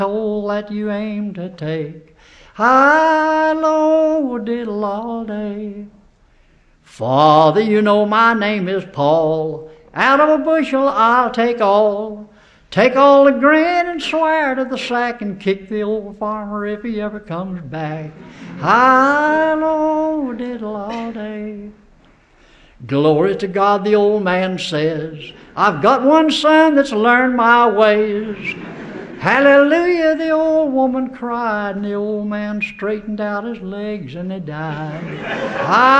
hole that you aim to take. High, low, diddle all day. Father, you know my name is Paul. Out of a bushel I'll take all. Take all the grain and swear to the sack and kick the old farmer if he ever comes back. High, low, diddle all day. Glory to God, the old man says, I've got one son that's learned my ways. Hallelujah, the old woman cried, and the old man straightened out his legs and they died.